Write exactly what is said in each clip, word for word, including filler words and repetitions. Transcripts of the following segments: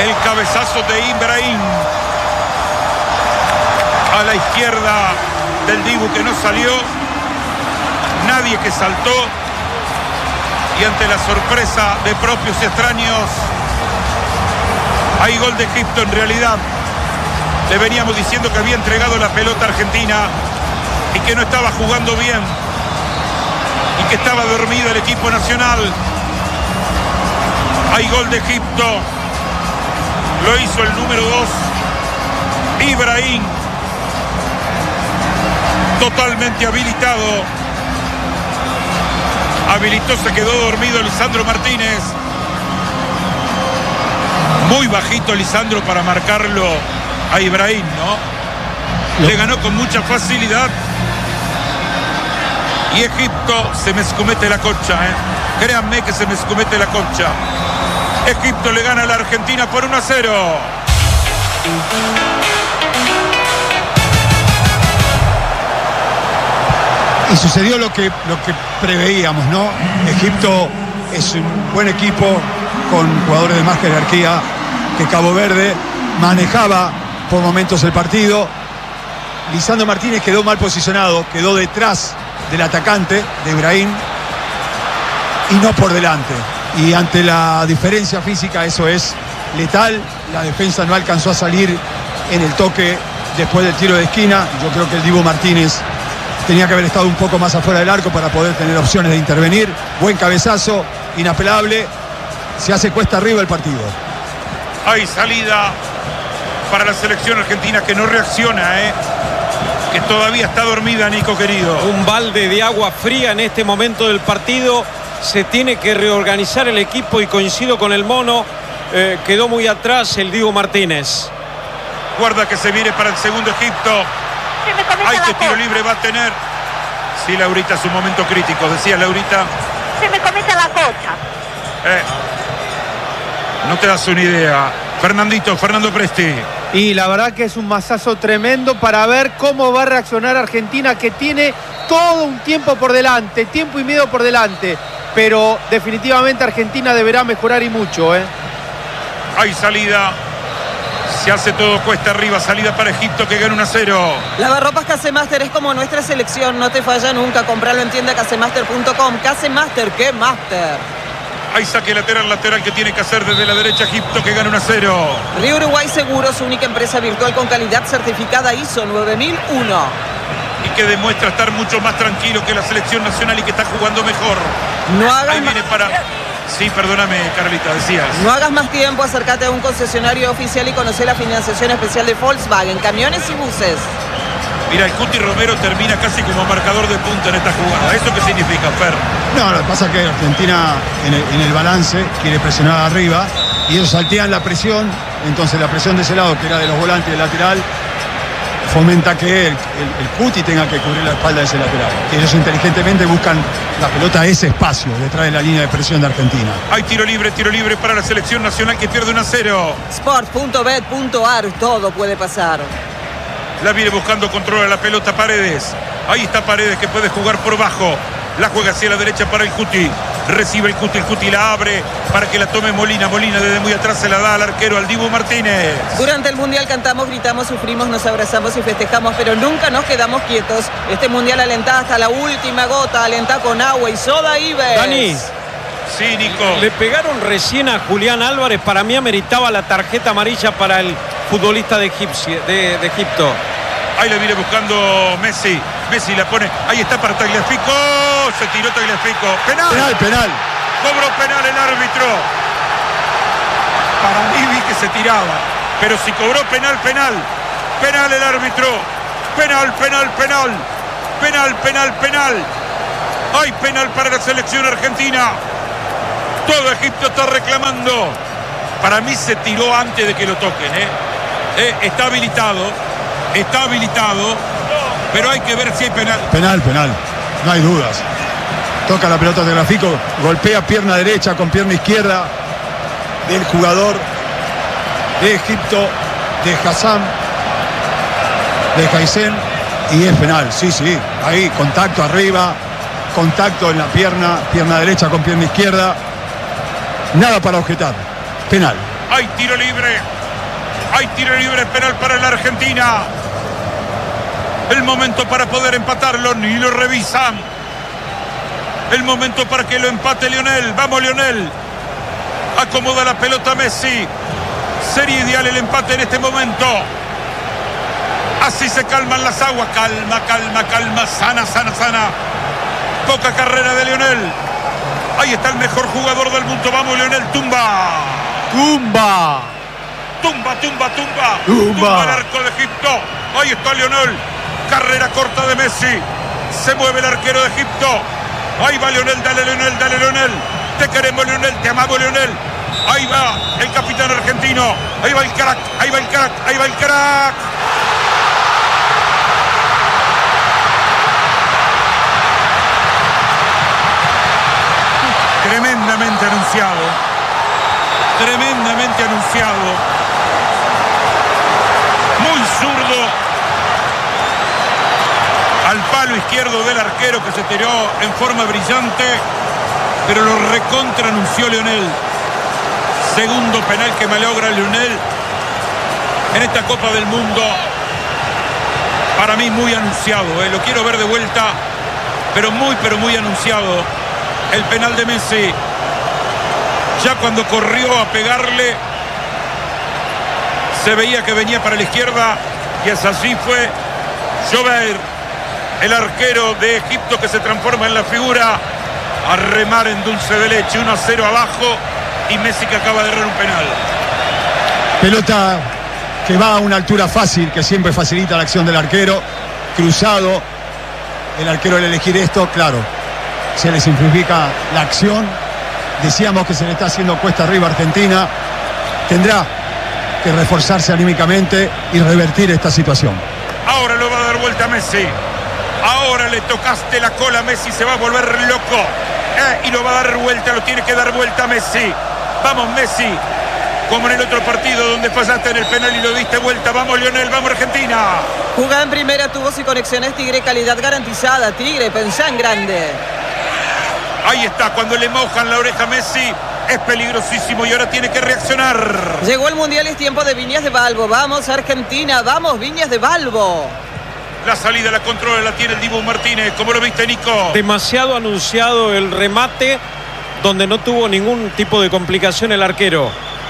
El cabezazo de Ibrahim a la izquierda del Dibu, que no salió. Nadie que saltó. Y ante la sorpresa de propios y extraños, hay gol de Egipto. En realidad le veníamos diciendo que había entregado la pelota a Argentina y que no estaba jugando bien y que estaba dormido el equipo nacional. Hay gol de Egipto. Lo hizo el número dos, Ibrahim. Totalmente habilitado. Habilitó, se quedó dormido Lisandro Martínez. Muy bajito Lisandro para marcarlo a Ibrahim, ¿no? Le ganó con mucha facilidad. Y Egipto se me escomete la concha, ¿eh? Créanme que se me escomete la concha. Egipto le gana a la Argentina por uno a cero. Y sucedió lo que, lo que preveíamos, ¿no? Egipto es un buen equipo con jugadores de más jerarquía que Cabo Verde. Manejaba por momentos el partido. Lisandro Martínez quedó mal posicionado, quedó detrás del atacante de Ibrahim y no por delante. Y ante la diferencia física eso es letal. La defensa no alcanzó a salir en el toque después del tiro de esquina. Yo creo que el Dibu Martínez tenía que haber estado un poco más afuera del arco para poder tener opciones de intervenir. Buen cabezazo, inapelable. Se hace cuesta arriba el partido. Hay salida para la selección argentina, que no reacciona, ¿eh? Que todavía está dormida, Nico querido. Un balde de agua fría en este momento del partido. Se tiene que reorganizar el equipo y coincido con el mono. Eh, quedó muy atrás el Dibu Martínez. Guarda que se viene para el segundo Egipto. Ay, qué tiro libre va a tener. Sí, Laurita, es un momento crítico. Decía Laurita. Se me comete la cocha. Eh, no te das una idea. Fernandito, Fernando Presti. Y la verdad que es un mazazo tremendo para ver cómo va a reaccionar Argentina, que tiene todo un tiempo por delante, tiempo y medio por delante. Pero definitivamente Argentina deberá mejorar y mucho, ¿eh? Hay salida. Se hace todo cuesta arriba. Salida para Egipto, que gana uno a cero. Lavarropas Casemaster es como nuestra selección. No te falla nunca. Compralo en tienda casemaster punto com. Casemaster, ¿qué master? Hay saque lateral, lateral que tiene que hacer desde la derecha Egipto, que gana uno a cero. Río Uruguay Seguros, única empresa virtual con calidad certificada I S O nueve mil uno. Y que demuestra estar mucho más tranquilo que la selección nacional y que está jugando mejor. No hagas Ahí viene para... Sí, perdóname, Carlita, decías. No hagas más tiempo, acércate a un concesionario oficial y conoce la financiación especial de Volkswagen, camiones y buses. Mira, el Cuti Romero termina casi como marcador de punta en esta jugada. ¿Eso qué significa, Fer? No, lo que pasa es que Argentina en el, en el balance quiere presionar arriba y ellos saltean la presión. Entonces la presión de ese lado, que era de los volantes del lateral, fomenta que el, el, el Cuti tenga que cubrir la espalda de ese lateral. Y ellos inteligentemente buscan la pelota a ese espacio detrás de la línea de presión de Argentina. Hay tiro libre, tiro libre para la selección nacional, que pierde uno a cero. sport punto bet punto ar, todo puede pasar. La viene buscando, controla la pelota Paredes. Ahí está Paredes, que puede jugar por bajo. La juega hacia la derecha para el Cuti. Recibe el Cuti, el Cuti la abre para que la tome Molina. Molina desde muy atrás se la da al arquero, al Dibu Martínez. Durante el Mundial cantamos, gritamos, sufrimos, nos abrazamos y festejamos, pero nunca nos quedamos quietos. Este Mundial alentá hasta la última gota, alentá con agua y soda Ives. Dani. Sí, Nico. Le pegaron recién a Julián Álvarez. Para mí ameritaba la tarjeta amarilla para el futbolista de, Egipcio, de, de Egipto. Ahí la viene buscando Messi. Messi la pone. Ahí está para Tagliafico. Se tiró Tagliafico. Penal. Penal, penal. Cobró penal el árbitro. Para mí vi que se tiraba. Pero si cobró penal, penal. Penal el árbitro. Penal, penal, penal. Penal, penal, penal. Hay penal para la selección argentina. Todo Egipto está reclamando. Para mí se tiró antes de que lo toquen, ¿eh? Eh, está habilitado. Está habilitado. Pero hay que ver si hay penal. Penal, penal. No hay dudas. Toca la pelota de Tagliafico. Golpea pierna derecha con pierna izquierda del jugador de Egipto, de Hassan, de Haisen. Y es penal. Sí, sí. Ahí, contacto arriba. Contacto en la pierna. Pierna derecha con pierna izquierda. Nada para objetar. Penal. Hay tiro libre. Hay tiro libre, penal para la Argentina. El momento para poder empatarlo, ni lo revisan. El momento para que lo empate Lionel. Vamos, Lionel. Acomoda la pelota Messi. Sería ideal el empate en este momento. Así se calman las aguas. Calma, calma, calma. Sana, sana, sana. Poca carrera de Lionel. Ahí está el mejor jugador del mundo. Vamos, Lionel. Tumba. ¡Tumba! Tumba, tumba, tumba. Tumba. Tumba el arco de Egipto. Ahí está Lionel. Carrera corta de Messi. Se mueve el arquero de Egipto. Ahí va Lionel. Dale, Lionel. Dale, Lionel. Te queremos, Lionel. Te amamos, Lionel. Ahí va el capitán argentino. Ahí va el crack. Ahí va el crack. Ahí va el crack. Tremendamente anunciado. Tremendamente anunciado. Muy zurdo. Al palo izquierdo del arquero que se tiró en forma brillante. Pero lo recontra anunció Lionel. Segundo penal que malogra Lionel en esta Copa del Mundo. Para mí muy anunciado, ¿eh? Lo quiero ver de vuelta. Pero muy, pero muy anunciado. El penal de Messi. Ya cuando corrió a pegarle, se veía que venía para la izquierda. Y es así fue Jover, el arquero de Egipto, que se transforma en la figura. A remar en dulce de leche. uno a cero abajo. Y Messi que acaba de errar un penal. Pelota que va a una altura fácil, que siempre facilita la acción del arquero. Cruzado. El arquero al elegir esto, claro, se le simplifica la acción. Decíamos que se le está haciendo cuesta arriba a Argentina. Tendrá que reforzarse anímicamente y revertir esta situación. Ahora lo va a dar vuelta a Messi. Ahora le tocaste la cola a Messi. Se va a volver loco. Eh, y lo va a dar vuelta. Lo tiene que dar vuelta a Messi. Vamos, Messi. Como en el otro partido donde fallaste en el penal y lo diste vuelta. Vamos, Lionel. Vamos, Argentina. Jugá en primera, tubos y conexiones Tigre, calidad garantizada. Tigre, pensá en grande. Ahí está, cuando le mojan la oreja a Messi, es peligrosísimo y ahora tiene que reaccionar. Llegó el Mundial, es tiempo de Viñas de Balbo. Vamos, Argentina, vamos, Viñas de Balbo. La salida la controla, la tiene el Dibu Martínez. ¿Cómo lo viste, Nico? Demasiado anunciado el remate, donde no tuvo ningún tipo de complicación el arquero.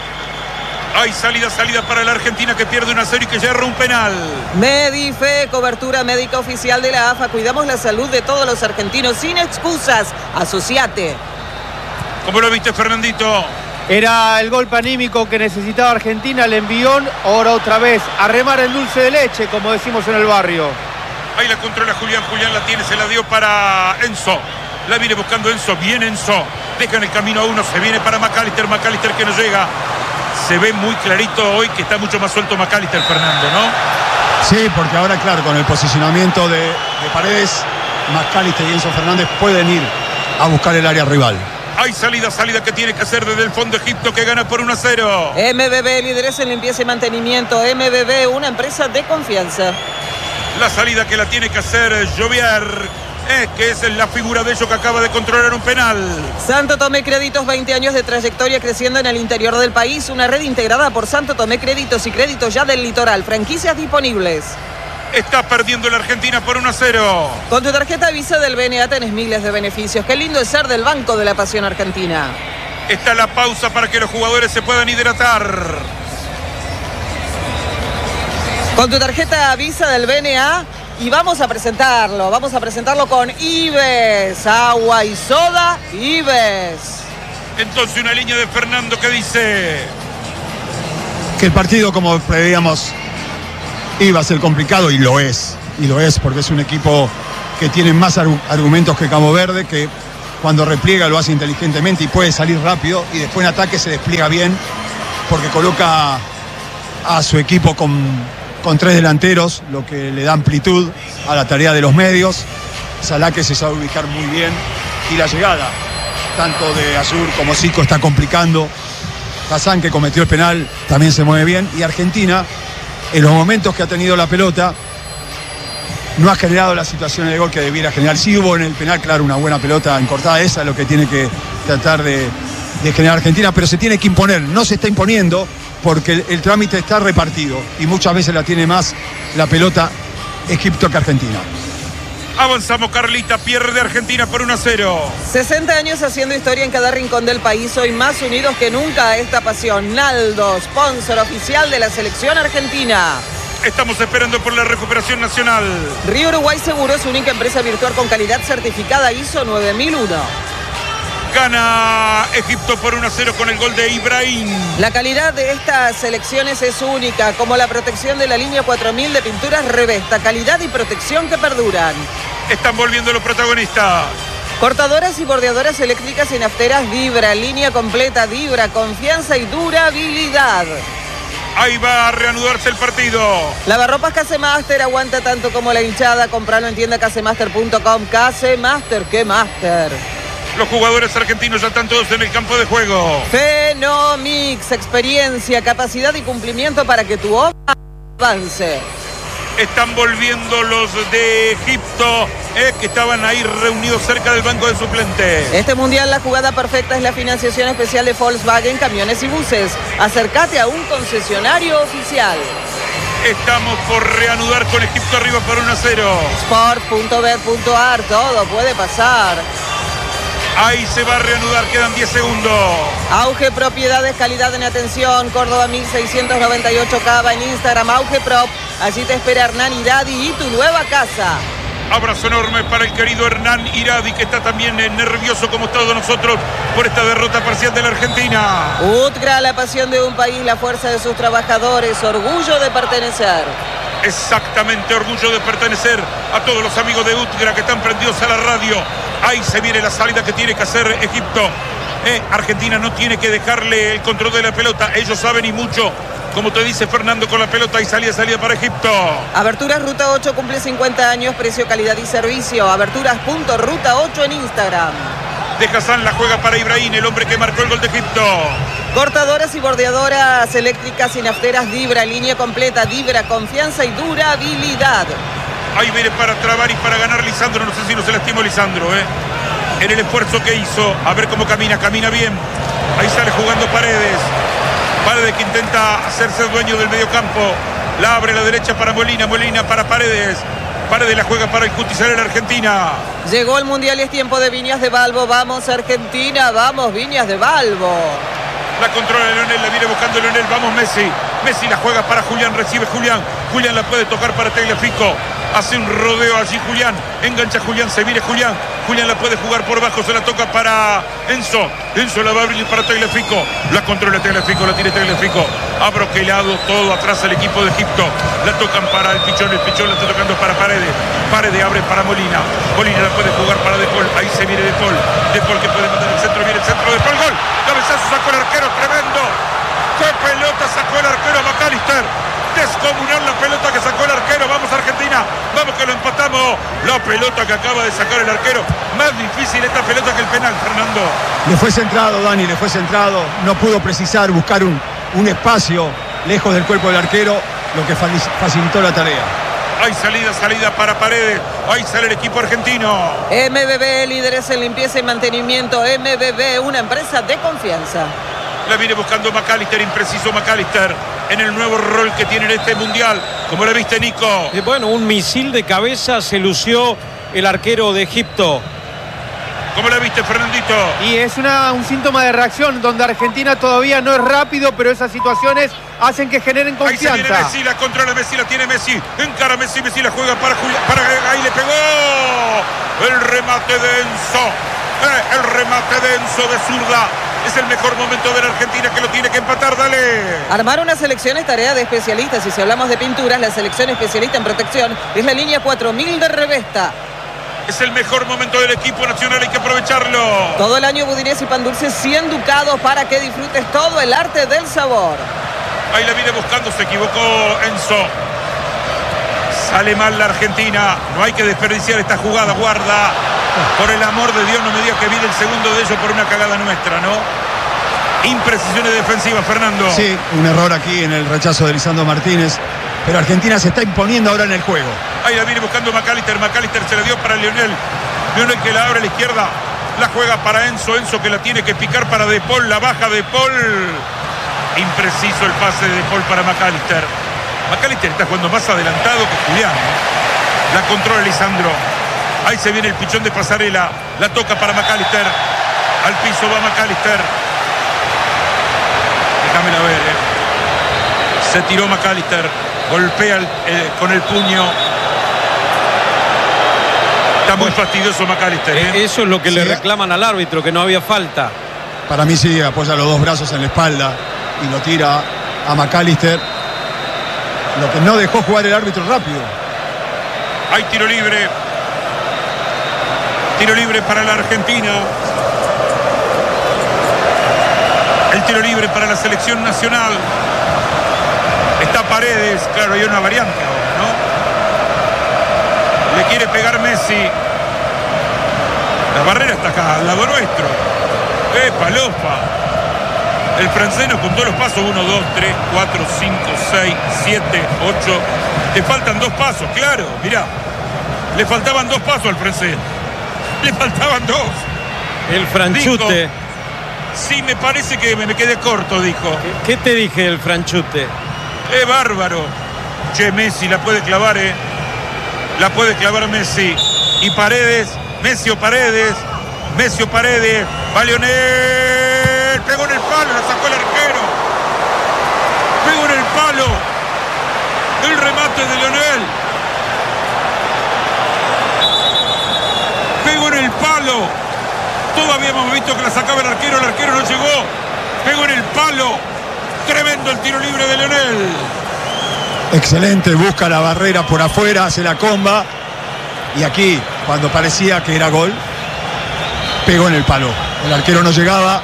Hay salida, salida para la Argentina, que pierde uno a cero y que yerra un penal. Medife, cobertura médica oficial de la A F A. Cuidamos la salud de todos los argentinos sin excusas. Asociate. ¿Cómo lo viste, Fernandito? Era el golpe anímico que necesitaba Argentina, el envión. Ahora otra vez a remar el dulce de leche, como decimos en el barrio. Ahí la controla Julián. Julián la tiene, se la dio para Enzo. La viene buscando Enzo. Bien Enzo. Deja en el camino a uno. Se viene para McAllister. McAllister que no llega. Se ve muy clarito hoy que está mucho más suelto McAllister, Fernando, ¿no? Sí, porque ahora, claro, con el posicionamiento de, de Paredes, McAllister y Enzo Fernández pueden ir a buscar el área rival. Hay salida, salida que tiene que hacer desde el fondo Egipto, que gana por uno a cero. M B B, líderes en limpieza y mantenimiento. M B B, una empresa de confianza. La salida que la tiene que hacer Jovier, eh, que es la figura de ellos que acaba de controlar un penal. Santo Tomé Créditos, veinte años de trayectoria creciendo en el interior del país. Una red integrada por Santo Tomé Créditos y Créditos Ya del Litoral. Franquicias disponibles. Está perdiendo la Argentina por uno a cero. Con tu tarjeta Visa del B N A tenés miles de beneficios. Qué lindo es ser del Banco de la Pasión Argentina. Está la pausa para que los jugadores se puedan hidratar. Con tu tarjeta Visa del B N A y vamos a presentarlo. Vamos a presentarlo con Ives. Agua y soda, Ives. Entonces una línea de Fernando que dice que el partido, como preveíamos, iba a ser complicado, y lo es, y lo es porque es un equipo que tiene más argumentos que Cabo Verde, que cuando repliega lo hace inteligentemente y puede salir rápido, y después en ataque se despliega bien porque coloca a su equipo con, con tres delanteros, lo que le da amplitud a la tarea de los medios. Salah, que se sabe ubicar muy bien, y la llegada tanto de Azur como Zico está complicando. Hassan, que cometió el penal, también se mueve bien, y Argentina, en los momentos que ha tenido la pelota, no ha generado las situaciones de gol que debiera generar. Sí hubo en el penal, claro, una buena pelota encortada. Esa es lo que tiene que tratar de, de generar Argentina, pero se tiene que imponer. No se está imponiendo porque el, el trámite está repartido y muchas veces la tiene más la pelota Egipto que Argentina. Avanzamos, Carlita, pierde Argentina por uno a cero. sesenta años haciendo historia en cada rincón del país, hoy más unidos que nunca a esta pasión. Naldo, sponsor oficial de la selección argentina. Estamos esperando por la recuperación nacional. Río Uruguay Seguros, única empresa virtual con calidad certificada I S O nueve mil uno. Gana Egipto por uno a cero con el gol de Ibrahim. La calidad de estas selecciones es única, como la protección de la línea cuatro mil de pinturas Revesta. Calidad y protección que perduran. Están volviendo los protagonistas. Cortadoras y bordeadoras eléctricas y nafteras Vibra. Línea completa Vibra. Confianza y durabilidad. Ahí va a reanudarse el partido. Lavarropas Casemaster aguanta tanto como la hinchada. Compralo en tienda casemaster punto com. Casemaster, ¿qué master? Los jugadores argentinos ya están todos en el campo de juego. Fenomix, experiencia, capacidad y cumplimiento para que tu obra avance. Están volviendo los de Egipto, eh, que estaban ahí reunidos cerca del banco de suplentes. Este mundial, la jugada perfecta es la financiación especial de Volkswagen, camiones y buses. Acércate a un concesionario oficial. Estamos por reanudar con Egipto arriba por uno a cero. sport punto bet punto ar, todo puede pasar. Ahí se va a reanudar, quedan diez segundos. Auge Propiedades, calidad en atención. Córdoba mil seiscientos noventa y ocho Cava en Instagram, Auge Prop. Allí te espera Hernán Iradi y tu nueva casa. Abrazo enorme para el querido Hernán Iradi, que está también eh, nervioso como todos nosotros por esta derrota parcial de la Argentina. Utgra, la pasión de un país, la fuerza de sus trabajadores, orgullo de pertenecer. Exactamente, orgullo de pertenecer a todos los amigos de Utgra que están prendidos a la radio. Ahí se viene la salida que tiene que hacer Egipto. Eh, Argentina no tiene que dejarle el control de la pelota. Ellos saben y mucho. Como te dice Fernando con la pelota y salida, salida para Egipto. Aberturas Ruta ocho cumple cincuenta años, precio, calidad y servicio. Aberturas punto ruta ocho en Instagram. De Hassan la juega para Ibrahim, el hombre que marcó el gol de Egipto. Cortadoras y bordeadoras eléctricas y nafteras Vibra, línea completa Vibra, confianza y durabilidad. Ahí viene para trabar y para ganar Lisandro. No sé si no se lastimó Lisandro, ¿eh? En el esfuerzo que hizo. A ver cómo camina, camina bien. Ahí sale jugando Paredes. Paredes que intenta hacerse dueño del medio campo. La abre a la derecha para Molina, Molina para Paredes. Paredes la juega para el Cutizar en Argentina. Llegó el Mundial y es tiempo de Viñas de Balbo. Vamos Argentina, vamos Viñas de Balbo. La controla Leonel, la viene buscando Leonel. Vamos Messi. Messi la juega para Julián, recibe Julián. Julián la puede tocar para Tagliafico. Hace un rodeo allí Julián. Engancha Julián, se viene Julián. Julián la puede jugar por bajo, se la toca para Enzo. Enzo la va a abrir para Tagliafico. La controla Tagliafico, la tiene Tagliafico. Ha broquelado todo atrás el equipo de Egipto. La tocan para el Pichón, el Pichón la está tocando para Paredes. Paredes abre para Molina. Molina la puede jugar para De Paul. Ahí se viene De Paul. De Paul que puede mandar el centro, viene el centro de Paul. Gol. Cabezazo sacó el arquero, tremendo. ¡Qué pelota sacó el arquero McAllister! Descomunal la pelota que sacó el arquero. Vamos Argentina, vamos que lo empatamos. La pelota que acaba de sacar el arquero. Más difícil esta pelota que el penal, Fernando. Le fue centrado, Dani, le fue centrado. No pudo precisar, buscar un, un espacio lejos del cuerpo del arquero, lo que facilitó la tarea. Hay salida, salida para Paredes. Ahí sale el equipo argentino. M B B, líderes en limpieza y mantenimiento. M B B, una empresa de confianza. La viene buscando McAllister, impreciso McAllister, en el nuevo rol que tiene en este mundial. ¿Cómo la viste, Nico? Eh, bueno, un misil de cabeza se lució el arquero de Egipto. ¿Cómo la viste, Fernandito? Y es una, un síntoma de reacción donde Argentina todavía no es rápido, pero esas situaciones hacen que generen confianza. Ahí se viene Messi, la controla Messi, la tiene Messi. Encara Messi, Messi la juega para Julián. Para, ahí le pegó. El remate de Enzo. Eh, el remate de Enzo de zurda. Es el mejor momento de la Argentina que lo tiene que empatar, dale. Armar una selección es tarea de especialistas y si hablamos de pinturas, la selección especialista en protección es la línea cuatro mil de Revesta. Es el mejor momento del equipo nacional, hay que aprovecharlo. Todo el año Budinés y Pan Dulce, cien ducados para que disfrutes todo el arte del sabor. Ahí la viene buscando, se equivocó Enzo. Sale mal la Argentina, no hay que desperdiciar esta jugada, guarda. Por el amor de Dios, no me digas que viene el segundo de ellos por una cagada nuestra, ¿no? Imprecisiones defensivas, Fernando. Sí, un error aquí en el rechazo de Lisandro Martínez. Pero Argentina se está imponiendo ahora en el juego. Ahí la viene buscando McAllister. McAllister se la dio para Lionel. Lionel que la abre a la izquierda. La juega para Enzo, Enzo que la tiene que picar para De Paul, la baja De Paul. Impreciso el pase de De Paul para McAllister. McAllister está jugando más adelantado que Julián. La controla Lisandro. Ahí se viene el pichón de pasarela. La toca para McAllister. Al piso va McAllister. Déjamela ver, eh. Se tiró McAllister. Golpea el, eh, con el puño. Está muy fastidioso McAllister, ¿eh? Eso es lo que Sí. le reclaman al árbitro, que no había falta. Para mí sí, apoya los dos brazos en la espalda y lo tira a McAllister. Lo que no dejó jugar el árbitro rápido. Hay tiro libre. Tiro libre para la Argentina. El tiro libre para la selección nacional. Está Paredes. Claro, hay una variante ahora, ¿no? Le quiere pegar Messi. La barrera está acá, al lado nuestro. ¡Epa, lopa! El francés nos contó los pasos. uno, dos, tres, cuatro, cinco, seis, siete, ocho. Le faltan dos pasos, claro. Mirá. Le faltaban dos pasos al francés. Le faltaban dos. El franchute. Dijo, sí, me parece que me, me quedé corto, dijo. ¿Qué te dije el franchute? ¡Eh, bárbaro! Che, Messi la puede clavar, ¿eh? La puede clavar Messi. Y Paredes, Messi o Paredes, Messi o Paredes. Va Lionel. Pegó en el palo, la sacó el arquero. Pegó en el palo. El remate de Lionel. Pegó en el palo. Todavía hemos visto que la sacaba el arquero. El arquero no llegó. Pegó en el palo. Tremendo el tiro libre de Lionel. Excelente, busca la barrera por afuera, hace la comba. Y aquí, cuando parecía que era gol, pegó en el palo. El arquero no llegaba.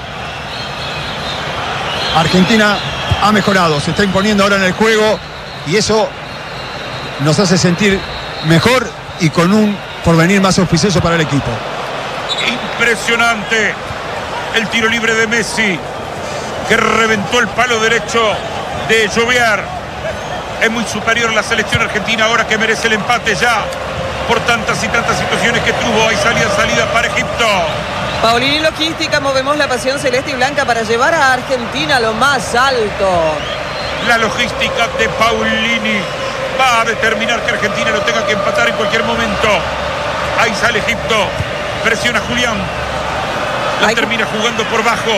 Argentina ha mejorado, se está imponiendo ahora en el juego. Y eso nos hace sentir mejor y con un porvenir más auspicioso para el equipo. Impresionante el tiro libre de Messi, que reventó el palo derecho de Lloviar. Es muy superior la selección argentina ahora, que merece el empate ya por tantas y tantas situaciones que tuvo. Hay salida, salida para Egipto. Paulini Logística, movemos la pasión celeste y blanca para llevar a Argentina a lo más alto. La logística de Paulini va a determinar que Argentina lo tenga que empatar en cualquier momento. Ahí sale Egipto. Presiona Julián. La Hay... termina jugando por bajo.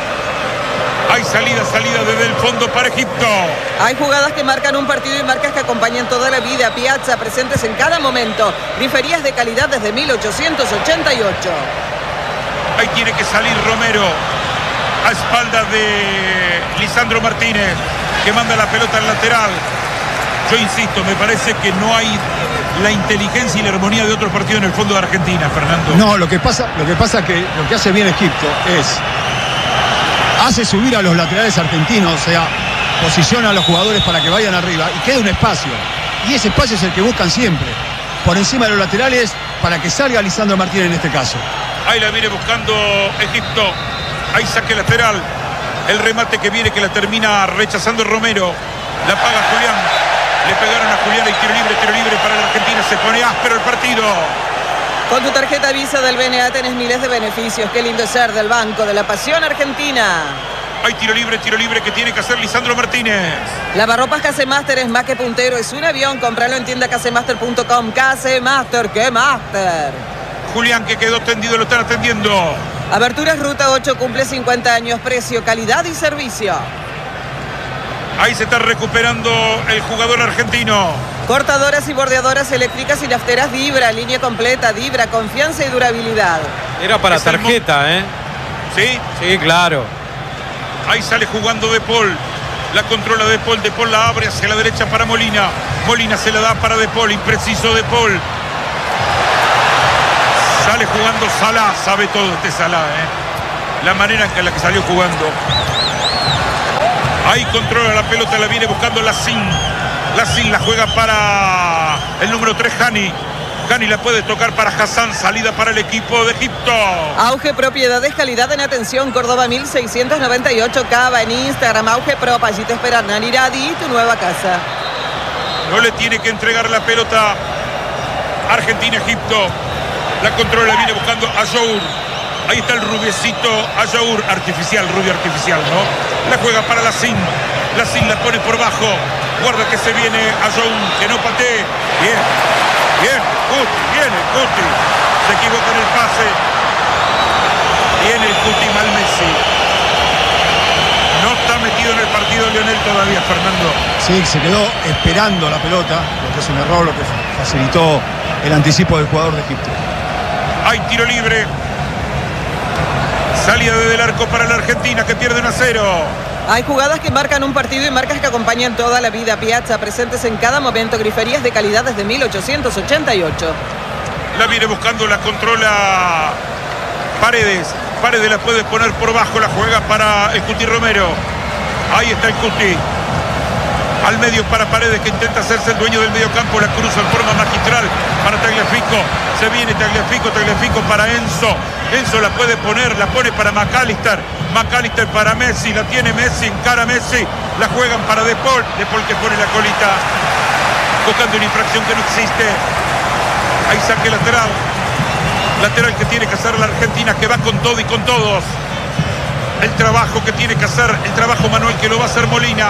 Hay salida, salida desde el fondo para Egipto. Hay jugadas que marcan un partido y marcas que acompañan toda la vida. Piazza, presentes en cada momento. Griferías de calidad desde mil ochocientos ochenta y ocho. Ahí tiene que salir Romero. A espaldas de Lisandro Martínez, que manda la pelota al lateral. Yo insisto, me parece que no hay la inteligencia y la armonía de otros partidos en el fondo de Argentina, Fernando. No, lo que pasa, lo que pasa que lo que hace bien Egipto es hace subir a los laterales argentinos, o sea, posiciona a los jugadores para que vayan arriba y queda un espacio. Y ese espacio es el que buscan siempre, por encima de los laterales, para que salga Lisandro Martínez en este caso. Ahí la viene buscando Egipto. Ahí saque lateral. El remate que viene, que la termina rechazando Romero. La paga Julián. Le pegaron a Julián y tiro libre, tiro libre para la Argentina. Se pone áspero el partido. Con tu tarjeta Visa del B N A tenés miles de beneficios. Qué lindo es ser del Banco de la Pasión Argentina. Hay tiro libre, tiro libre que tiene que hacer Lisandro Martínez. Lavarropas Casemaster es más que puntero, es un avión. Compralo en tienda casemaster punto com. Casemaster, ¡qué master! Julián, que quedó tendido, lo están atendiendo. Aberturas Ruta ocho cumple cincuenta años. Precio, calidad y servicio. Ahí se está recuperando el jugador argentino. Cortadoras y bordeadoras eléctricas y nafteras Dibra. Línea completa, Dibra, confianza y durabilidad. Era para Es tarjeta, ¿eh? ¿Sí? Sí, claro. Ahí sale jugando De Paul. La controla De Paul. De Paul la abre hacia la derecha para Molina. Molina se la da para De Paul. Impreciso De Paul. Sale jugando Salah. Sabe todo este Salah, ¿eh? La manera en la que salió jugando. Ahí controla la pelota. La viene buscando Lacín. Lacín la juega para el número tres, Hani. Hani la puede tocar para Hassan. Salida para el equipo de Egipto. Auge Propiedades, calidad en atención. Córdoba mil seiscientos noventa y ocho. Cava en Instagram. Auge Prop. Allí te espera Naniradi, tu nueva casa. No le tiene que entregar la pelota Argentina-Egipto. La controla, viene buscando a Jour. Ahí está el rubiecito Ayaur, artificial, rubio artificial, ¿no? La juega para Lacín. Lacín la pone por bajo. Guarda que se viene Ayaur, que no patee. Bien, bien, Cuti, viene Cuti. Se equivoca en el pase. Viene el Cuti mal Messi. No está metido en el partido Lionel todavía, Fernando. Sí, se quedó esperando la pelota, lo que es un error, lo que facilitó el anticipo del jugador de Egipto. Hay tiro libre. Salida desde el arco para la Argentina, que pierde uno a cero. Hay jugadas que marcan un partido y marcas que acompañan toda la vida. Piazza, presentes en cada momento, griferías de calidad desde mil ochocientos ochenta y ocho. La viene buscando, la controla Paredes. Paredes la puede poner por bajo, la juega para el Cuti Romero. Ahí está el Cuti. Al medio para Paredes, que intenta hacerse el dueño del mediocampo. La cruza en forma magistral para Tagliafico. Se viene Tagliafico, Tagliafico para Enzo. Enzo la puede poner, la pone para McAllister. McAllister para Messi, la tiene Messi, encara a Messi. La juegan para De Paul. De Paul que pone la colita. Buscando una infracción que no existe. Ahí saque lateral. Lateral que tiene que hacer la Argentina, que va con todo y con todos. El trabajo que tiene que hacer, el trabajo manual que lo va a hacer Molina.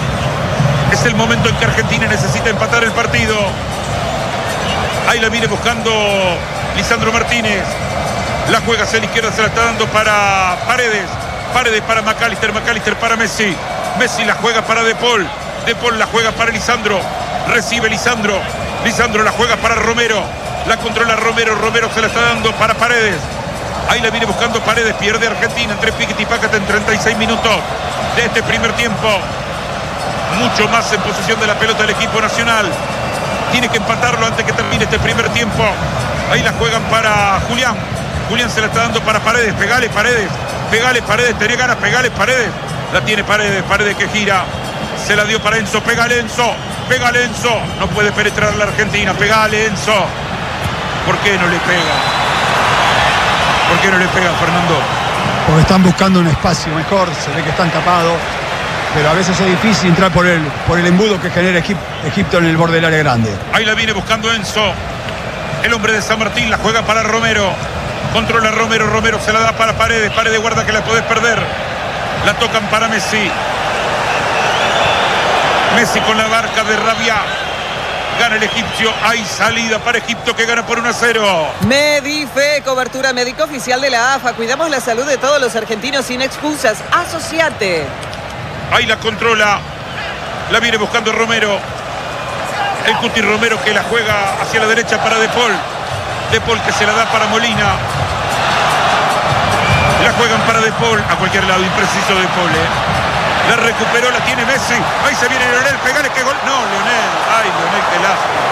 Es el momento en que Argentina necesita empatar el partido. Ahí la viene buscando Lisandro Martínez. La juega hacia la izquierda, se la está dando para Paredes. Paredes para McAllister, McAllister para Messi. Messi la juega para De Paul. De Paul la juega para Lisandro. Recibe Lisandro. Lisandro la juega para Romero. La controla Romero. Romero se la está dando para Paredes. Ahí la viene buscando Paredes. Pierde Argentina entre Piquet y Pácate en treinta y seis minutos de este primer tiempo. Mucho más en posesión de la pelota del equipo nacional. Tiene que empatarlo antes que termine este primer tiempo. Ahí la juegan para Julián. Julián se la está dando para Paredes. Pegale Paredes. Pegale Paredes. Tenía ganas. Pegale Paredes. La tiene Paredes. Paredes que gira. Se la dio para Enzo. Pegale Enzo. Pegale Enzo. No puede penetrar la Argentina. Pegale Enzo. ¿Por qué no le pega? ¿Por qué no le pega, Fernando? Porque están buscando un espacio mejor. Se ve que están tapados. Pero a veces es difícil entrar por el, por el embudo que genera Egipto en el borde del área grande. Ahí la viene buscando Enzo. El hombre de San Martín la juega para Romero. Controla Romero. Romero se la da para Paredes. Paredes guarda que la podés perder. La tocan para Messi. Messi con la barca de Rabia. Gana el egipcio. Hay salida para Egipto, que gana por uno a cero. Medife, cobertura médica oficial de la A F A. Cuidamos la salud de todos los argentinos sin excusas. Asociate. Ahí la controla. La viene buscando Romero. El Cuti Romero que la juega hacia la derecha para De Paul. De Paul que se la da para Molina. La juegan para De Paul. A cualquier lado, impreciso De Paul, ¿eh? La recuperó, la tiene Messi. Ahí se viene Lionel. Pegale que gol. No, Lionel. Ay, Lionel, qué lástima.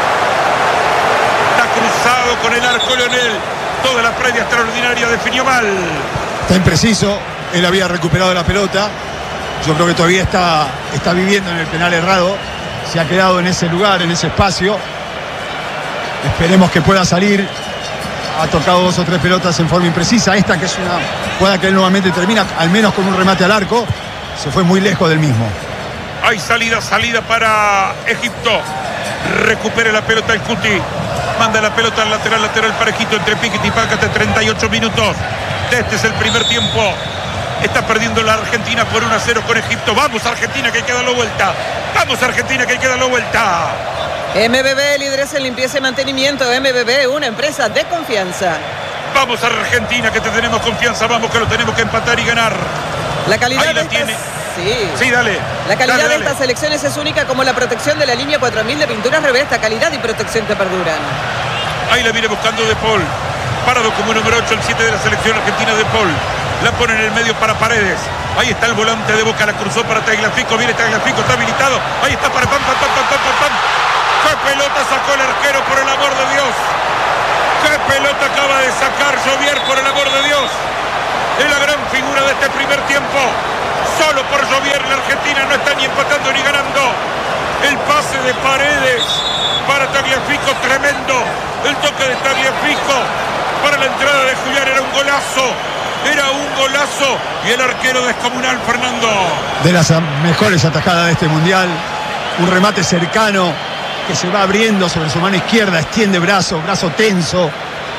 Está cruzado con el arco Lionel. Toda la previa extraordinaria definió mal. Está impreciso. Él había recuperado la pelota. Yo creo que todavía está, está viviendo en el penal errado. Se ha quedado en ese lugar, en ese espacio. Esperemos que pueda salir. Ha tocado dos o tres pelotas en forma imprecisa. Esta que es una jugada que él nuevamente termina, al menos con un remate al arco. Se fue muy lejos del mismo. Hay salida, salida para Egipto. Recupera la pelota el Cuti. Manda la pelota al lateral, lateral para Egipto entre Piquet y Pácate. treinta y ocho minutos. Este es el primer tiempo. Está perdiendo la Argentina por uno a cero con Egipto. Vamos Argentina, que hay que darlo vuelta. Vamos Argentina, que hay que darlo vuelta. M B B, líderes en limpieza y mantenimiento. M B B, una empresa de confianza. Vamos Argentina, que te tenemos confianza. Vamos, que lo tenemos que empatar y ganar. La calidad Ahí la de tiene. estas... Sí. Sí, dale. La calidad dale, de dale. estas selecciones es única, como la protección de la línea cuatro mil de pinturas Revesta. Calidad y protección que perduran. Ahí la viene buscando De Paul. Parado como número ocho, el siete de la selección argentina, De Paul. La pone en el medio para Paredes. Ahí está el volante de Boca, la cruzó para Tagliafico. Viene Tagliafico, está habilitado. Ahí está para pam, pam, pam, pam, pam, pam, pam. ¡Qué pelota sacó el arquero, por el amor de Dios! ¡Qué pelota acaba de sacar Jovier, por el amor de Dios! Es la gran figura de este primer tiempo. Solo por Jovier la Argentina no está ni empatando ni ganando. El pase de Paredes para Tagliafico, tremendo. El toque de Tagliafico para la entrada de Julián, era un golazo. Era un golazo. Y el arquero descomunal, Fernando. De las mejores atajadas de este mundial. Un remate cercano que se va abriendo sobre su mano izquierda. Extiende brazo, brazo tenso.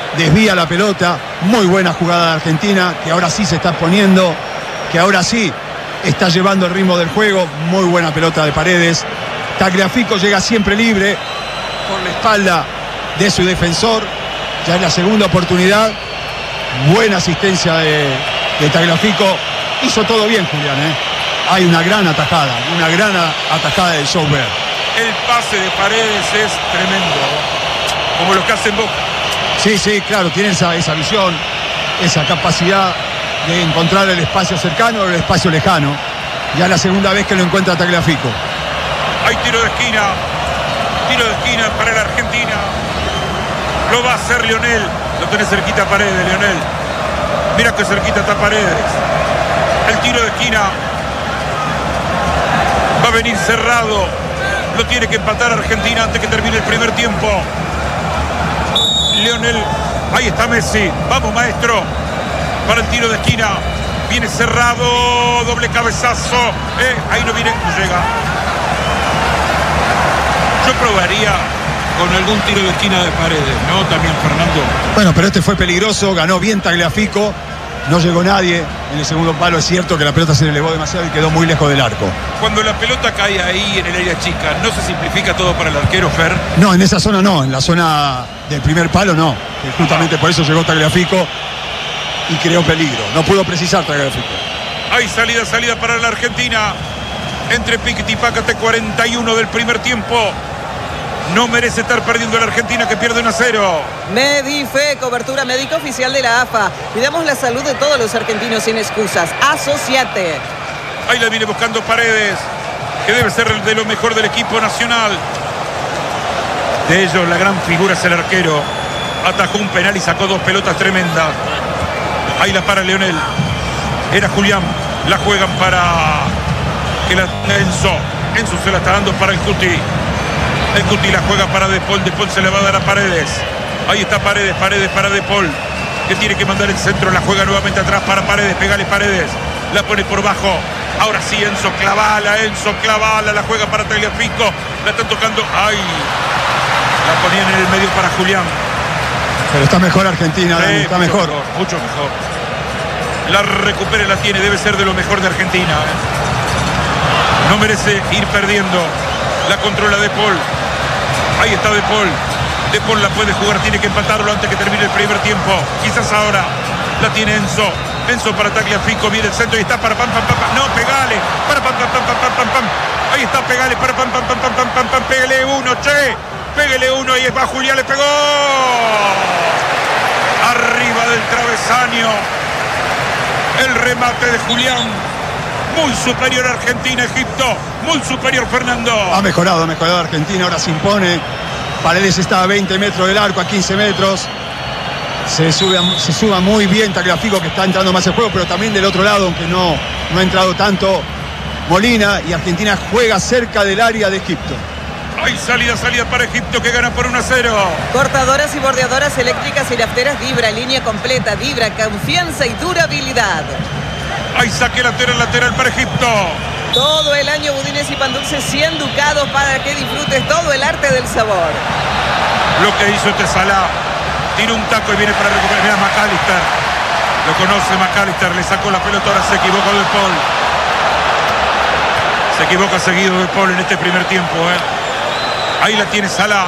desvía la pelota, muy buena jugada de Argentina, que ahora sí se está poniendo, que ahora sí está llevando el ritmo del juego, muy buena pelota de Paredes. Tagliafico llega siempre libre por la espalda de su defensor, ya es la segunda oportunidad, buena asistencia de, de Tagliafico, hizo todo bien Julián, ¿eh? Hay una gran atajada, una gran atajada del Sober. El pase de Paredes es tremendo, como lo que hace en Boca. Sí, sí, claro, tiene esa, esa visión, esa capacidad de encontrar el espacio cercano o el espacio lejano. Ya la segunda vez que lo encuentra Tagliafico. Hay tiro de esquina, tiro de esquina para la Argentina. Lo va a hacer Lionel. Lo tenés cerquita a Paredes, Lionel. Mira que cerquita está Paredes. El tiro de esquina va a venir cerrado. Lo tiene que empatar Argentina antes que termine el primer tiempo. Lionel, ahí está Messi. Vamos, maestro. Para el tiro de esquina. Viene cerrado. Doble cabezazo. Eh, ahí no viene, no llega. Yo probaría con algún tiro de esquina de Paredes, ¿no? También, Fernando. Bueno, pero este fue peligroso. Ganó bien Tagliafico. No llegó nadie en el segundo palo. Es cierto que la pelota se le elevó demasiado y quedó muy lejos del arco. Cuando la pelota cae ahí en el área chica, ¿no se simplifica todo para el arquero, Fer? No, en esa zona no. En la zona del primer palo no. Que justamente por eso llegó Tagliafico y creó peligro. No pudo precisar Tagliafico. Hay salida, salida para la Argentina. Entre Piquet y Pácate, cuarenta y uno del primer tiempo. No merece estar perdiendo la Argentina, que pierde uno a cero. Medife, cobertura médica oficial de la A F A. Cuidamos la salud de todos los argentinos sin excusas. Asociate. Ahí la viene buscando Paredes, que debe ser de lo mejor del equipo nacional. De ellos la gran figura es el arquero. Atajó un penal y sacó dos pelotas tremendas. Ahí la para Lionel. Era Julián. La juegan para que la Enzo. Enzo se la está dando para el Cuti. El Cuti la juega para De Paul. De Paul se le va a dar a Paredes. Ahí está Paredes. Paredes para De Paul, que tiene que mandar el centro. La juega nuevamente atrás para Paredes. Pegale Paredes. La pone por bajo. Ahora sí, Enzo clavala. Enzo clavala. La juega para Tagliafico. La están tocando. ¡Ay! La ponían en el medio para Julián. Pero está mejor Argentina, Sí, Dani, está mucho mejor. mejor. Mucho mejor. La recupera y la tiene. Debe ser de lo mejor de Argentina. ¿eh? No merece ir perdiendo. La controla De Paul. Ahí está De Paul. De Paul la puede jugar. Tiene que empatarlo antes que termine el primer tiempo. Quizás ahora. La tiene Enzo. Enzo para Tagliafico. Viene el centro y está para pam, pam, pam, pam. No, pegale. Para pam, pam, pam, pam, pam, pam, pam. Ahí está, pegale. Para pam, pam, pam, pam, pam, pam, pam. Pégale uno, che. Pégale uno. Y va Julián. Le pegó. Arriba del travesaño. El remate de Julián. Muy superior a Argentina, Egipto. Muy superior, Fernando. Ha mejorado, ha mejorado Argentina. Ahora se impone. Paredes está a veinte metros del arco, a quince metros. Se sube, se suba muy bien Tagliafico, que está entrando más en juego, pero también del otro lado, aunque no, no ha entrado tanto, Molina, y Argentina juega cerca del área de Egipto. Hay salida, salida para Egipto, que gana por uno a cero. Cortadoras y bordeadoras eléctricas y lafteras Vibra, línea completa, Vibra, confianza y durabilidad. Hay saque lateral, lateral para Egipto. Todo el año budines y pan dulces, cien ducados para que disfrutes todo el arte del sabor. Lo que hizo este Salah. Tira un taco y viene para recuperar. Mira McAllister. Lo conoce McAllister. Le sacó la pelota. Ahora se equivocó De Paul. Se equivoca seguido De Paul en este primer tiempo. ¿eh? Ahí la tiene Salah.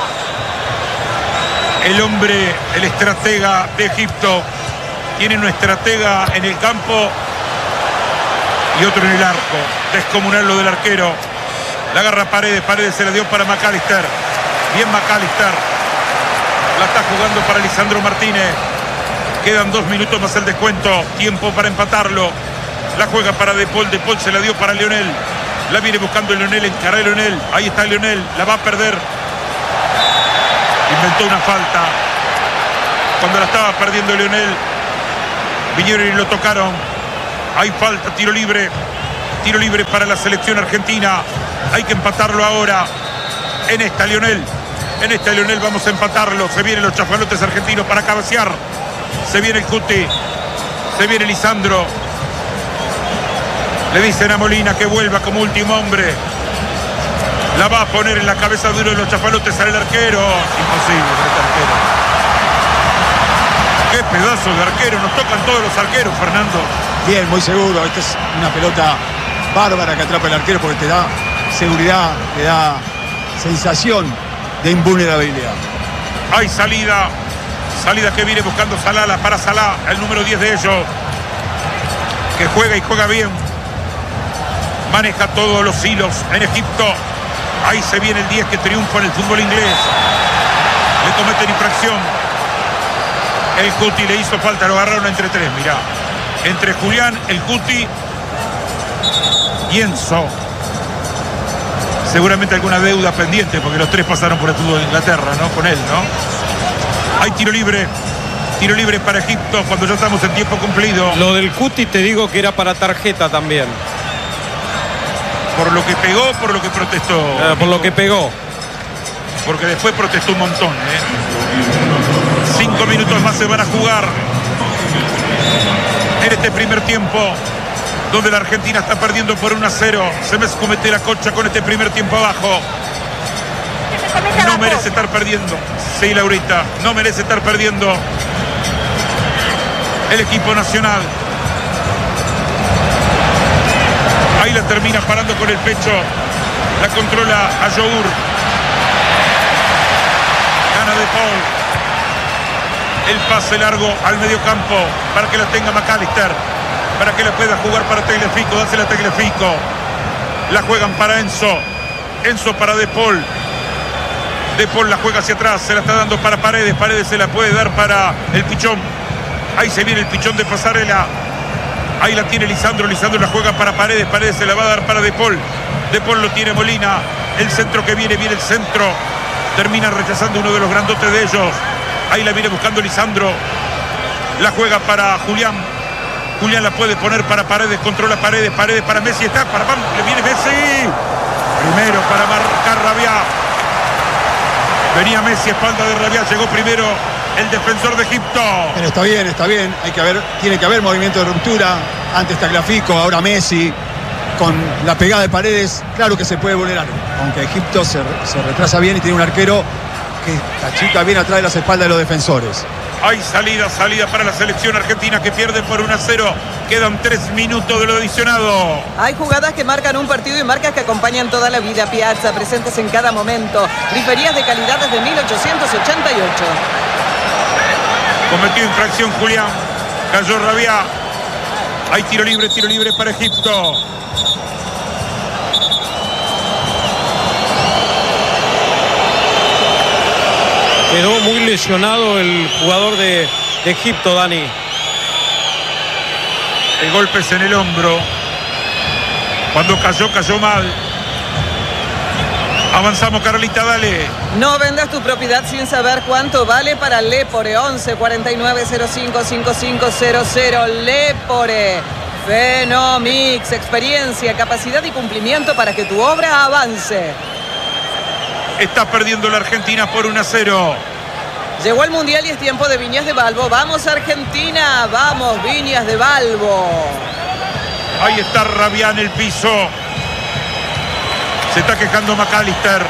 El hombre, el estratega de Egipto. Tiene una estratega en el campo y otro en el arco. Descomunal lo del arquero. La agarra Paredes. Paredes se la dio para McAllister. Bien McAllister. La está jugando para Lisandro Martínez. Quedan dos minutos más el descuento. Tiempo para empatarlo. La juega para De Paul. De Paul se la dio para Lionel. La viene buscando Lionel. Encara a Lionel. Ahí está Lionel. La va a perder. Inventó una falta. Cuando la estaba perdiendo Lionel, vinieron y lo tocaron. Hay falta. Tiro libre. Tiro libre para la selección argentina. Hay que empatarlo ahora. En esta Lionel. En esta Lionel vamos a empatarlo. Se vienen los chafalotes argentinos para cabecear. Se viene el Cuti. Se viene Lisandro. Le dicen a Molina que vuelva como último hombre. La va a poner en la cabeza de uno de los chafalotes al arquero. Imposible, este arquero. Qué pedazo de arquero, nos tocan todos los arqueros, Fernando. Bien, muy seguro. Esta es una pelota bárbara que atrapa el arquero porque te da seguridad, te da sensación de invulnerabilidad. Hay salida, salida que viene buscando Salah, para Salah, el número diez de ellos, que juega y juega bien. Maneja todos los hilos en Egipto. Ahí se viene el diez que triunfa en el fútbol inglés. Le cometen infracción. El Cuti le hizo falta, lo agarraron entre tres, mirá. Entre Julián, el Cuti y Enzo. Seguramente alguna deuda pendiente, porque los tres pasaron por el fútbol de Inglaterra, ¿no? Con él, ¿no? Hay tiro libre. Tiro libre para Egipto cuando ya estamos en tiempo cumplido. Lo del Cuti te digo que era para tarjeta también. ¿Por lo que pegó, por lo que protestó? Eh, por lo que pegó. Porque después protestó un montón, ¿eh? Cinco minutos más se van a jugar en este primer tiempo, donde la Argentina está perdiendo por uno a cero. Se me comete la cocha con este primer tiempo abajo. No merece estar perdiendo. Sí, Laurita, no merece estar perdiendo el equipo nacional. Ahí la termina parando con el pecho. La controla Ayour. Gana De Paul. El pase largo al mediocampo para que la tenga McAllister, para que la pueda jugar para Tagliafico. Dásela a Tagliafico. La juegan para Enzo. Enzo para De Paul. De Paul la juega hacia atrás. Se la está dando para Paredes. Paredes se la puede dar para el Pichón. Ahí se viene el Pichón de Pasarela. Ahí la tiene Lisandro. Lisandro la juega para Paredes. Paredes se la va a dar para De Paul. De Paul lo tiene Molina. El centro que viene, viene el centro. Termina rechazando uno de los grandotes de ellos. Ahí la viene buscando Lisandro. La juega para Julián. Julián la puede poner para Paredes. Controla Paredes. Paredes para Messi. Está para Pam. Le viene Messi. Primero para marcar Rabiá. Venía Messi a espalda de Rabiá. Llegó primero el defensor de Egipto. Pero está bien, está bien. Hay que haber, tiene que haber movimiento de ruptura. Antes Tagliafico, ahora Messi. Con la pegada de Paredes, claro que se puede vulnerar. Aunque Egipto se, se retrasa bien y tiene un arquero que la chica bien atrás de las espaldas de los defensores. Hay salida, salida para la selección argentina que pierde por uno a cero. Quedan tres minutos de lo adicionado. Hay jugadas que marcan un partido y marcas que acompañan toda la vida. Piazza, presentes en cada momento. Griferías de calidad desde mil ochocientos ochenta y ocho. Cometió infracción Julián. Cayó Rabiá. Hay tiro libre, tiro libre para Egipto. Quedó muy lesionado el jugador de, de Egipto, Dani. El golpe es en el hombro. Cuando cayó, cayó mal. Avanzamos, Carlita, dale. No vendas tu propiedad sin saber cuánto vale para Lepore. Once cuarenta y nueve cero cinco cinco cinco cero cero. Lepore. Fenomix. Experiencia, capacidad y cumplimiento para que tu obra avance. Está perdiendo la Argentina por uno a cero. Llegó el Mundial y es tiempo de Viñas de Balbo. Vamos Argentina, vamos Viñas de Balbo. Ahí está Rabiá en el piso. Se está quejando McAllister.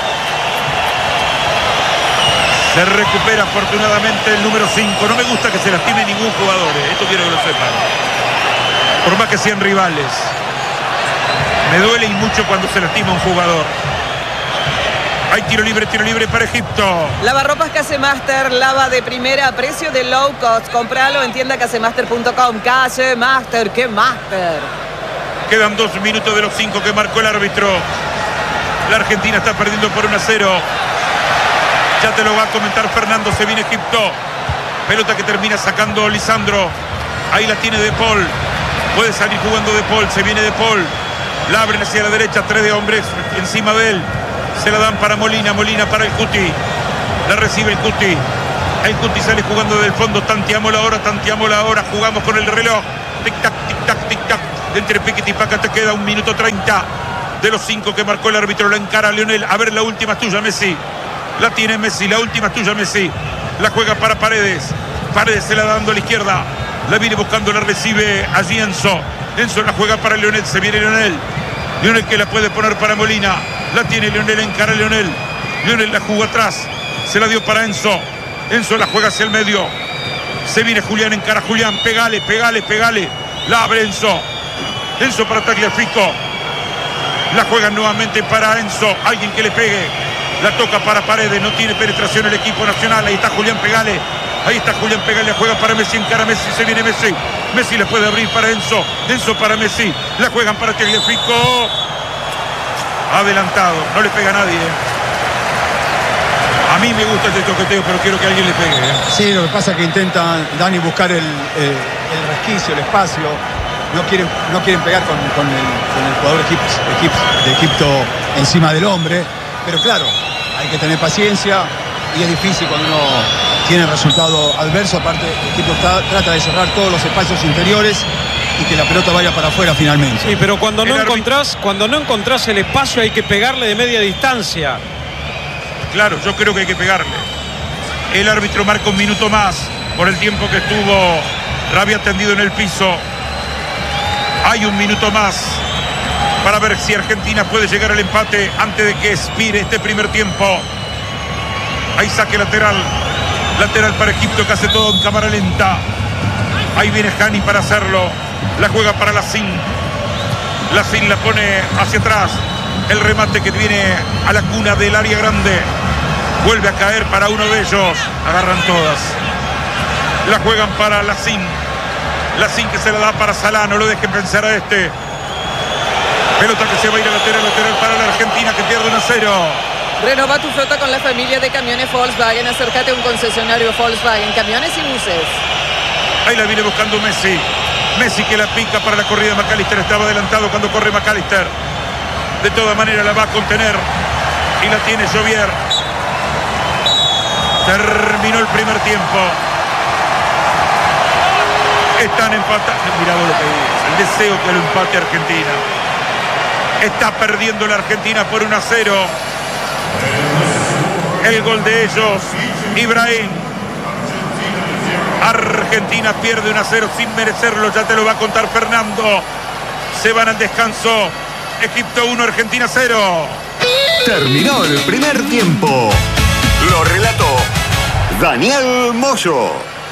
Se recupera afortunadamente el número cinco. No me gusta que se lastime ningún jugador, ¿eh? Esto quiero que lo sepan. Por más que sean rivales. Me duele y mucho cuando se lastima un jugador. Hay tiro libre, tiro libre para Egipto. Lavarropas Casemaster, lava de primera a precio de low cost. Compralo en tienda casemaster punto com. Casemaster, ¿qué master? Quedan dos minutos de los cinco que marcó el árbitro. La Argentina está perdiendo por uno a cero. Ya te lo va a comentar Fernando. Se viene Egipto. Pelota que termina sacando Lisandro. Ahí la tiene De Paul. Puede salir jugando De Paul. Se viene De Paul. La abren hacia la derecha. Tres de hombres encima de él. Se la dan para Molina, Molina para el Cuti. La recibe el Cuti. El Cuti sale jugando del fondo. Tanteamos la hora, tanteamos la hora. Jugamos con el reloj. Tic-tac, tic-tac, tic-tac. Entre piquete y paca te queda un minuto treinta. De los cinco que marcó el árbitro, la encara Lionel. A ver, la última es tuya, Messi. La tiene Messi, la última es tuya, Messi. La juega para Paredes. Paredes se la da dando a la izquierda. La viene buscando, la recibe allí Enzo. Enzo la juega para Lionel. Se viene Lionel. Lionel que la puede poner para Molina. La tiene Lionel, encara Lionel. Lionel la jugó atrás. Se la dio para Enzo. Enzo la juega hacia el medio. Se viene Julián, encara a Julián. Pegale, pegale, pegale. La abre Enzo. Enzo para Tagliafico. La juegan nuevamente para Enzo. Alguien que le pegue. La toca para Paredes. No tiene penetración el equipo nacional. Ahí está Julián, pegale. Ahí está Julián, pegale. La juega para Messi. Encara a Messi. Se viene Messi. Messi le puede abrir para Enzo. Enzo para Messi. La juegan para Tagliafico. Adelantado. No le pega a nadie. A mí me gusta este toqueteo, pero quiero que alguien le pegue. ¿eh? Sí, lo que pasa es que intenta Dani buscar el, el, el resquicio, el espacio. No quieren, no quieren pegar con, con, el, con el jugador Egipto, Egipto, de Egipto encima del hombre. Pero claro, hay que tener paciencia y es difícil cuando uno tiene resultado adverso. Aparte, Egipto está, trata de cerrar todos los espacios interiores y que la pelota vaya para afuera finalmente. Sí, pero cuando no encontrás, cuando no encontrás el espacio hay que pegarle de media distancia. Claro, yo creo que hay que pegarle. El árbitro marca un minuto más por el tiempo que estuvo Rabia tendido en el piso. Hay un minuto más para ver si Argentina puede llegar al empate antes de que expire este primer tiempo. Ahí saque lateral. Lateral para Egipto que hace todo en cámara lenta. Ahí viene Hani para hacerlo. La juega para Lacín. Lacín la pone hacia atrás. El remate que viene a la cuna del área grande. Vuelve a caer para uno de ellos. Agarran todas. La juegan para Lacín. Lacín que se la da para Salah. No lo dejen pensar a este. Pelota que se va a ir a lateral, lateral para la Argentina que pierde uno a cero. Renova tu flota con la familia de camiones Volkswagen. Acércate a un concesionario Volkswagen. Camiones y buses. Ahí la viene buscando Messi. Messi que la pica para la corrida de McAllister. Estaba adelantado cuando corre McAllister. De todas maneras la va a contener. Y la tiene Jovier. Terminó el primer tiempo. Están empatados. Mirá vos lo que dice. El deseo que lo empate Argentina. Está perdiendo la Argentina por uno a cero. El gol de ellos, Ibrahim. Argentina pierde uno a cero sin merecerlo. Ya te lo va a contar Fernando. Se van al descanso. Egipto uno, Argentina cero. Terminó el primer tiempo. Lo relató Daniel Moyo.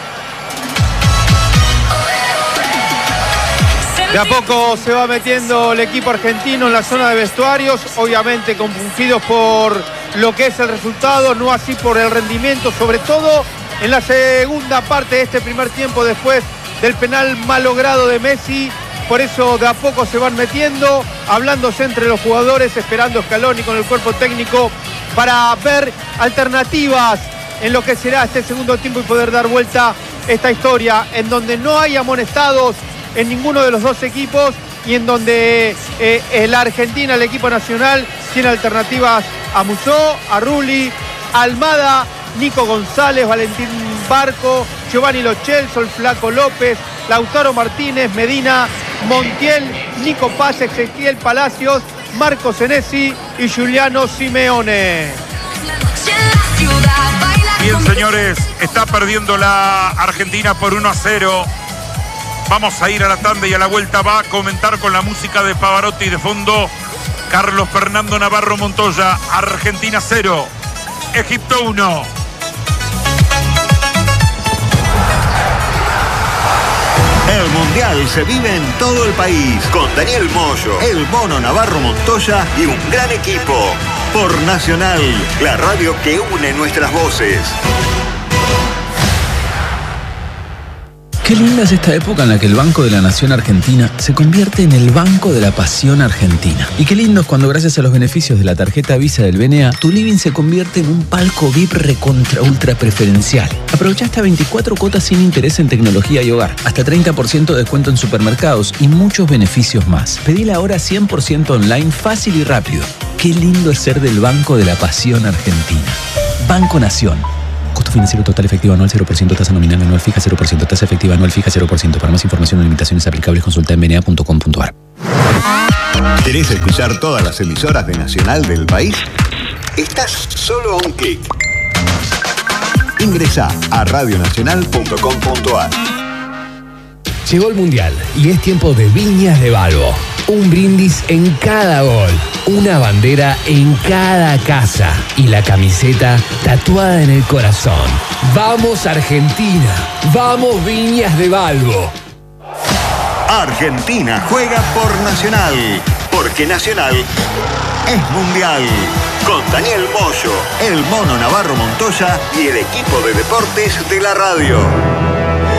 De a poco se va metiendo el equipo argentino en la zona de vestuarios, obviamente compungidos por lo que es el resultado, no así por el rendimiento, sobre todo en la segunda parte de este primer tiempo después del penal malogrado de Messi. Por eso de a poco se van metiendo, hablándose entre los jugadores, esperando Scaloni con el cuerpo técnico para ver alternativas en lo que será este segundo tiempo y poder dar vuelta esta historia, en donde no hay amonestados en ninguno de los dos equipos y en donde eh, la Argentina, el equipo nacional, tiene alternativas a Musó, a Rulli, a Almada, Nico González, Valentín Barco, Giovanni Lo Celso, el Flaco López, Lautaro Martínez, Medina, Montiel, Nico Paz, Ezequiel Palacios, Marco Senesi y Giuliano Simeone. Bien, señores, está perdiendo la Argentina por uno a cero. Vamos a ir a la tanda y a la vuelta va a comentar con la música de Pavarotti de fondo Carlos Fernando Navarro Montoya. Argentina cero, Egipto uno. El Mundial se vive en todo el país con Daniel Moyo, el Mono Navarro Montoya y un gran equipo. Por Nacional, la radio que une nuestras voces. Qué linda es esta época en la que el Banco de la Nación Argentina se convierte en el Banco de la Pasión Argentina. Y qué lindo es cuando gracias a los beneficios de la tarjeta Visa del B N A, tu living se convierte en un palco V I P recontra ultra preferencial. Aprovecha hasta veinticuatro cuotas sin interés en tecnología y hogar, hasta treinta por ciento de descuento en supermercados y muchos beneficios más. Pedila ahora cien por ciento online, fácil y rápido. Qué lindo es ser del Banco de la Pasión Argentina. Banco Nación. Costo financiero total efectivo anual cero por ciento, tasa nominal anual fija cero por ciento, tasa efectiva anual fija cero por ciento. Para más información o limitaciones aplicables consulta en b n a punto com punto a r. ¿Querés escuchar todas las emisoras de Nacional del país? Estás solo a un clic. Ingresa a radio nacional punto com punto a r. Llegó el Mundial y es tiempo de Viñas de Balbo. Un brindis en cada gol, una bandera en cada casa y la camiseta tatuada en el corazón. ¡Vamos Argentina! ¡Vamos Viñas de Balbo! Argentina juega por Nacional, porque Nacional es Mundial. Con Daniel Moyo, el Mono Navarro Montoya y el equipo de deportes de la radio.